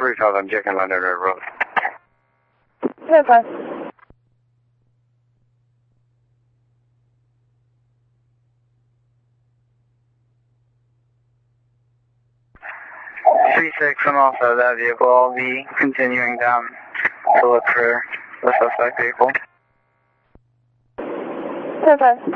South, I'm checking London Road. 10-5. 36, I'm off of that vehicle. I'll be continuing down to look for the suspect vehicle. 10-5.